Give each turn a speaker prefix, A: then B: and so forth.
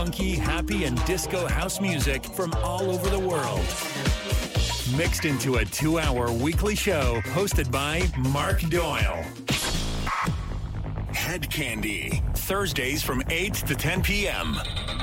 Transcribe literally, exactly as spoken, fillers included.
A: Funky, happy, and disco house music from all over the world. Mixed into a two-hour weekly show hosted by Mark Doyle. Head Candy, Thursdays from eight to ten p.m.